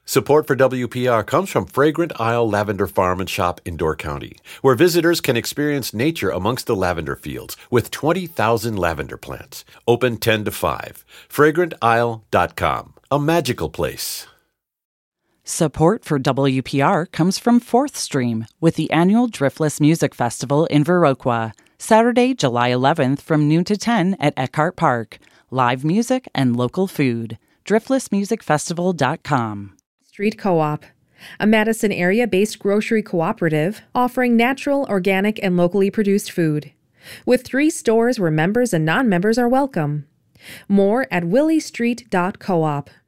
Support for WPR comes from Fragrant Isle Lavender Farm and Shop in Door County, where visitors can experience nature amongst the lavender fields with 20,000 lavender plants. Open 10 to 5. FragrantIsle.com. A magical place. Support for WPR comes from Fourth Stream with the annual Driftless Music Festival in Viroqua, Saturday, July 11th from noon to 10 at Eckhart Park. Live music and local food. DriftlessMusicFestival.com. Street Co-op, a Madison area-based grocery cooperative offering natural, organic, and locally produced food, with 3 stores where members and non-members are welcome. More at williestreet.coop.